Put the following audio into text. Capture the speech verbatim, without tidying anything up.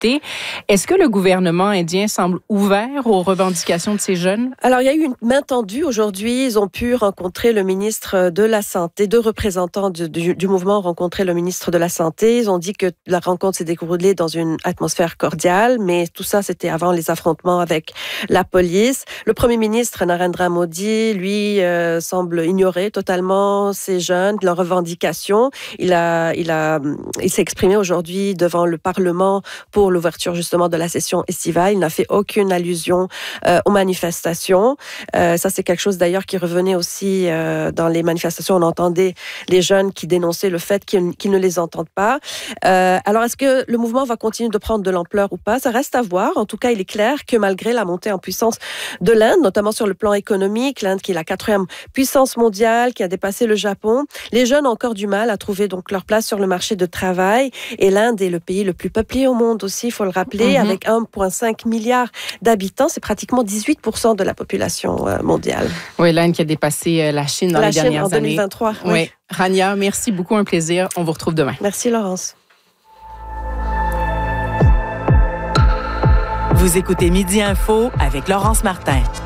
activités. Est-ce que le gouvernement indien semble ouvert aux revendications de ces jeunes? Alors, il y a eu une main tendue aujourd'hui. Ils ont pu rencontrer le ministre de la Santé. Deux représentants du, du, du mouvement ont rencontré le ministre de la Santé. Ils ont dit que la rencontre s'est déroulée dans une atmosphère cordiale, mais tout ça, c'était avant les affrontements avec la police. Le premier ministre, Narendra Modi, lui, euh, semble ignorer totalement ces jeunes, leurs revendications. Il a, il a, il s'est exprimé aujourd'hui devant le Parlement pour l'ouverture justement de la session estivale. Il n'a fait aucune allusion euh, aux manifestations. Euh, ça, c'est quelque chose d'ailleurs qui revenait aussi euh, dans les manifestations. On entendait les jeunes qui dénonçaient le fait qu'ils, qu'ils ne les entendent pas. Euh, alors, est-ce que le mouvement va continuer de prendre de l'ampleur ou pas? Ça reste à voir. En tout cas, il est clair que malgré la montée en puissance de l'Inde, notamment sur le plan économique, l'Inde qui est la quatrième puissance mondiale, qui a dépassé le Japon, les jeunes ont encore du mal à trouver donc leur place sur le marché de travail. Et l'Inde est le pays le plus peuplé au monde aussi, il faut le rappeler, mm-hmm. avec un virgule cinq milliard d'habitants. C'est pratiquement dix-huit pour cent de la population euh, mondiale. Oui, l'Inde qui a dépassé la Chine dans la les Chine dernières en deux mille vingt-trois, années. Oui. Oui. Rania, merci beaucoup, un plaisir. On vous retrouve demain. Merci Laurence. Vous écoutez Midi Info avec Laurence Martin.